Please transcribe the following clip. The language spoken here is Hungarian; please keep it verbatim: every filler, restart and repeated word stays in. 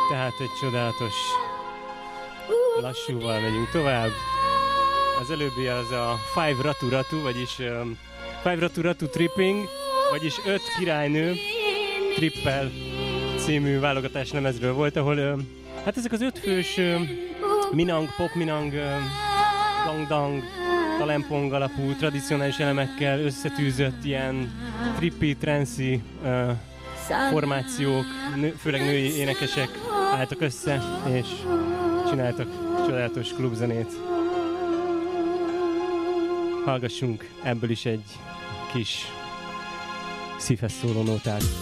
Tehát egy csodálatos lassúval megyünk tovább. Az előbbi az a Five Ratu Ratu, vagyis um, Five Ratu Ratu Tripping, vagyis öt királynő trippel című válogatás lemezről volt, ahol um, hát ezek az öt fős um, minang, pop minang, um, dang-dang, talempong alapú, tradicionális elemekkel összetűzött ilyen trippi, trancy uh, formációk, nő, főleg női énekesek álltak össze, és csináltak csodálatos klubzenét. Hallgassunk ebből is egy kis szívhez szóló nótát.